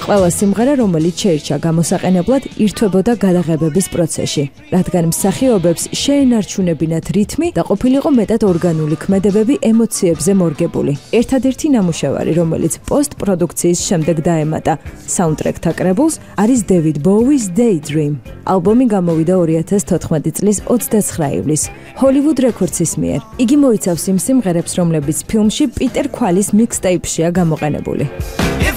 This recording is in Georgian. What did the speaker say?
ყველა სიმღერა, რომელიც შეირჩა გამოსაყენებლად, ირთვებოდა გადაღებების პროცესში, რადგან მსახიობებს შეენარჩუნებინათ რითმი და ყოფილიყო მეტად ორგანული ქმედებები ემოციებზე მორგებული. ერთადერთი ნამუშევარი, რომელიც პოსტ-პროდუქციის შემდეგ დაემატა საუნდტრეკთა კრებულს, არის დევიდ ბოუის Daydream. ალბომი გამოვიდა 2014 წლის 29 ივლისს Hollywood Records-ის მიერ. იგი მოიცავს იმ სიმღერებს, რომლებიც ფილმში პიტერ ქვალის მიქსტეიპშია გამოყენებული.